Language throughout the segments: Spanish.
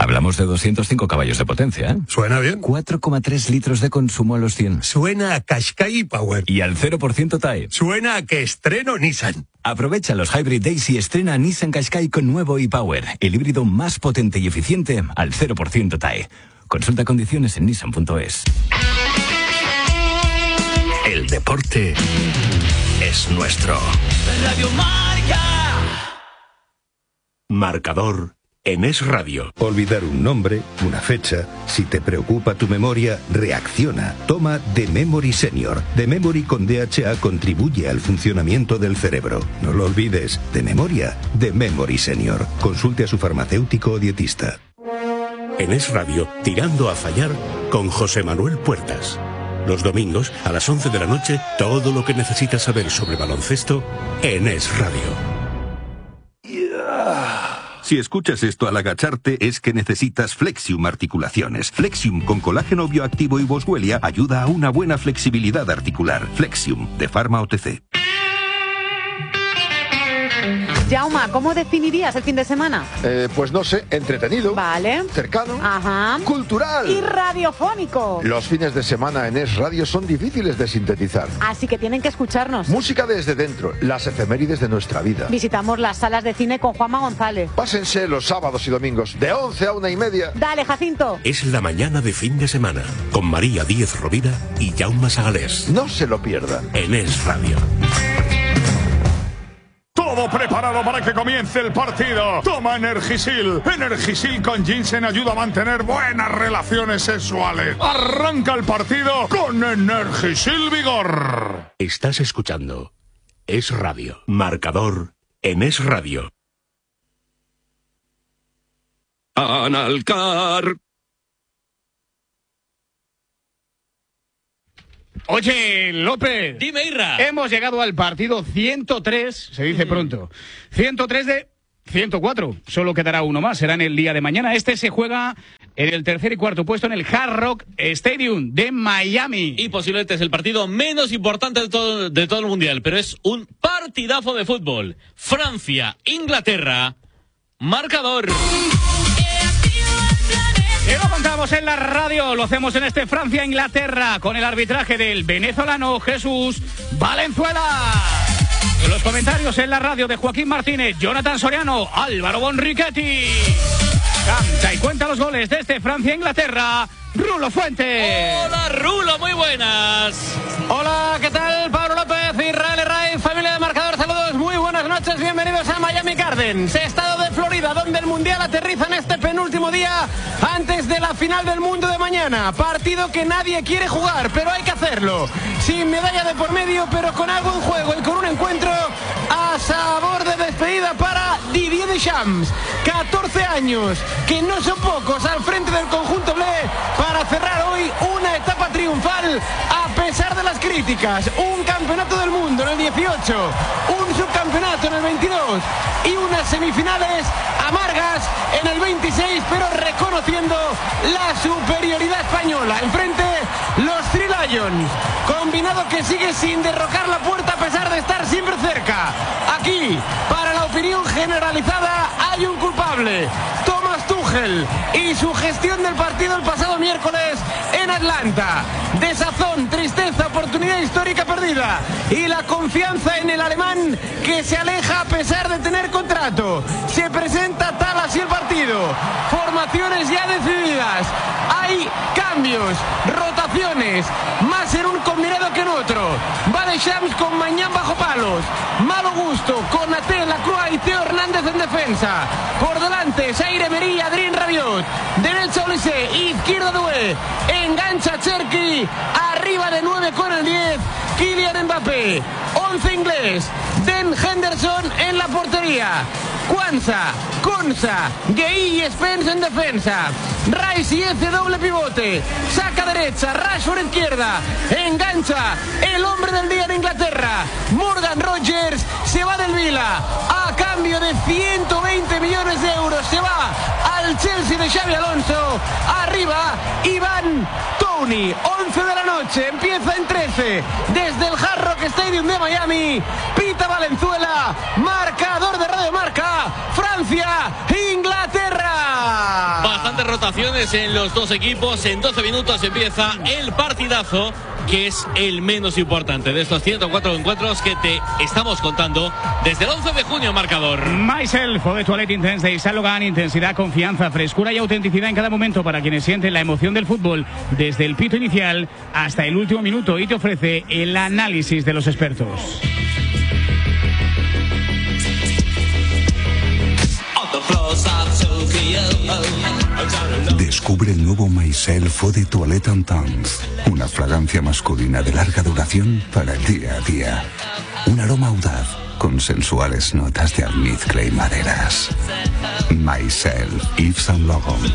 Hablamos de 205 caballos de potencia, ¿eh? Suena bien. 4,3 litros de consumo a los 100. Suena a Qashqai Power. Y al 0% TAE. Suena a que estreno Nissan. Aprovecha los Hybrid Days y estrena Nissan Qashqai con nuevo e-Power, el híbrido más potente y eficiente al 0% TAE. Consulta condiciones en nissan.es. El deporte es nuestro. Radio Marca. Marcador en Es Radio. Olvidar un nombre, una fecha. Si te preocupa tu memoria, reacciona. Toma The Memory Senior. The Memory con DHA contribuye al funcionamiento del cerebro. No lo olvides. De memoria, The Memory Senior. Consulte a su farmacéutico o dietista. En Es Radio, Tirando a Fallar con José Manuel Puertas. Los domingos, a las 11 de la noche, todo lo que necesitas saber sobre baloncesto en Es Radio. Si escuchas esto al agacharte, es que necesitas Flexium Articulaciones. Flexium con colágeno bioactivo y boswellia ayuda a una buena flexibilidad articular. Flexium, de Pharma OTC. Jauma, ¿cómo definirías el fin de semana? Pues no sé, entretenido. Vale. Cercano. Ajá. Cultural. Y radiofónico. Los fines de semana en Es Radio son difíciles de sintetizar. Así que tienen que escucharnos. Música desde dentro, las efemérides de nuestra vida. Visitamos las salas de cine con Juanma González. Pásense los sábados y domingos, de 11 a 1:30. Dale, Jacinto. Es la mañana de fin de semana, con María Díez Rovira y Jaume Sagalés. No se lo pierdan. En Es Radio. Todo preparado para que comience el partido. Toma Energisil. Energisil con ginseng ayuda a mantener buenas relaciones sexuales. Arranca el partido con Energisil Vigor. Estás escuchando Es Radio. Marcador en Es Radio. Analcar. Oye, López. Dime, Irra. Hemos llegado al partido 103, se dice pronto. 103 de 104. Solo quedará uno más, será en el día de mañana. Este se juega en el tercer y cuarto puesto en el Hard Rock Stadium de Miami. Y posiblemente es el partido menos importante de todo el Mundial, pero es un partidazo de fútbol. Francia, Inglaterra, marcador. Y lo contamos en la radio, lo hacemos en este Francia-Inglaterra con el arbitraje del venezolano Jesús Valenzuela. Los comentarios en la radio de Joaquín Martínez, Jonathan Soriano, Álvaro Bonrichetti. Canta y cuenta los goles de este Francia-Inglaterra, Rulo Fuentes. Hola, Rulo, muy buenas. Hola, ¿qué tal? Pablo López, Israel Herraiz, familia de Marcador, saludos, muy buenas noches, bienvenidos a Miami Gardens, estado de Florida, donde el Mundial aterriza en este penúltimo día antes de la final del mundo de mañana. Partido que nadie quiere jugar, pero hay que hacerlo. Sin medalla de por medio, pero con algo en juego y con un encuentro a sabor de despedida para Didier Deschamps. 14 años, que no son pocos, al frente del conjunto bleu para cerrar hoy una etapa triunfal a pesar de las críticas. Un campeonato del mundo en el 18, un subcampeonato en el 22 y unas semifinales amargas en el 26, pero reconociendo la superioridad española. Enfrente los Three Lions, combinado que sigue sin derrocar la puerta a pesar de estar siempre cerca. Aquí, para la opinión generalizada, hay un culpable: Thomas Tuchel y su gestión del partido el pasado miércoles en Atlanta. Desazón, tristeza, oportunidad histórica perdida y la confianza en el alemán que se aleja a pesar de tener contrato. Se presenta tal así el partido. Formaciones ya decididas. Hay cambios, rotaciones, más en un combinado que en otro. Va Deschamps con Mañán bajo palos. Malo gusto con Ate, Lacroix y Theo Hernández en defensa. Por delante, Zaire Emery, Adrien Rabiot. Derecha Olise, izquierda Doué. Engancha Cherki. Arriba de 9 con el 10. Kylian Mbappé. 11 inglés. Den Henderson en la portería. Kwanza, Konsa, Gueye y Spence en defensa. Rice y Eze doble pivote. Saca derecha, Rashford izquierda. Engancha el hombre del día de Inglaterra. Morgan Rogers se va del Vila. A cambio de 120 millones de euros se va al Chelsea de Xabi Alonso. Arriba, Iván Toney. 11 de la noche, empieza en 13. Desde el Hard Rock Stadium de Miami. Pita Valenzuela. Marcador de Radio Marca. Francia, Inglaterra. Bastantes rotaciones en los dos equipos. En 12 minutos empieza el partidazo, que es el menos importante de estos 104 encuentros que te estamos contando desde el 11 de junio, marcador. Myself, Eau de Toilette Intense de Yves Saint Laurent. Intensidad, confianza, frescura y autenticidad en cada momento para quienes sienten la emoción del fútbol desde el pito inicial hasta el último minuto, y te ofrece el análisis de los expertos. Descubre el nuevo Myself Eau de Toilette Intense, una fragancia masculina de larga duración para el día a día. Un aroma audaz con sensuales notas de almizcle y maderas. Myself, Yves Saint Laurent.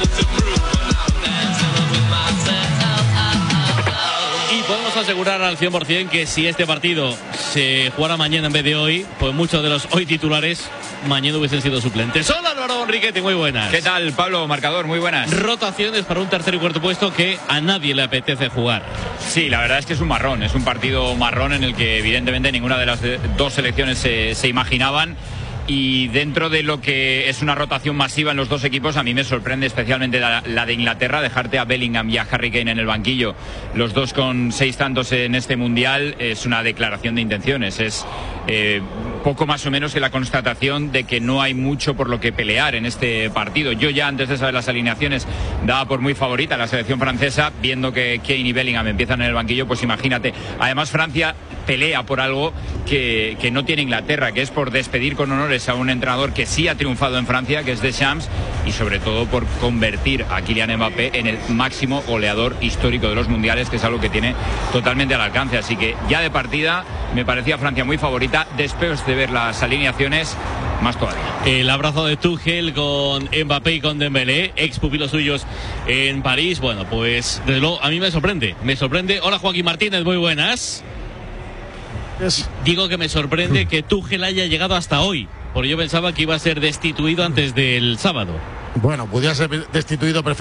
Y podemos asegurar al 100% que si este partido se jugara mañana en vez de hoy, pues muchos de los hoy titulares mañana hubiesen sido suplentes. Hola, Álvaro Enriquete, muy buenas. ¿Qué tal, Pablo Marcador? Muy buenas. Rotaciones para un tercer y cuarto puesto que a nadie le apetece jugar. Sí, la verdad es que es un marrón, es un partido marrón en el que evidentemente ninguna de las dos selecciones se imaginaban. Y dentro de lo que es una rotación masiva en los dos equipos, a mí me sorprende especialmente la de Inglaterra, dejarte a Bellingham y a Harry Kane en el banquillo, los dos con 6 tantos en este Mundial, es una declaración de intenciones, es poco más o menos que la constatación de que no hay mucho por lo que pelear en este partido. Yo ya antes de saber las alineaciones daba por muy favorita a la selección francesa, viendo que Kane y Bellingham empiezan en el banquillo, pues imagínate. Además, Francia pelea por algo que no tiene Inglaterra, que es por despedir con honores a un entrenador que sí ha triunfado en Francia, que es Deschamps, y sobre todo por convertir a Kylian Mbappé en el máximo goleador histórico de los mundiales, que es algo que tiene totalmente al alcance. Así que ya de partida me parecía Francia muy favorita. Después de ver las alineaciones, más todavía. El abrazo de Tuchel con Mbappé y con Dembélé, ex pupilos suyos en París. Bueno, pues desde luego a mí me sorprende. Hola, Joaquín Martínez, muy buenas. Digo que me sorprende que Tuchel haya llegado hasta hoy, porque yo pensaba que iba a ser destituido antes del sábado. Bueno, podía ser destituido perfectamente.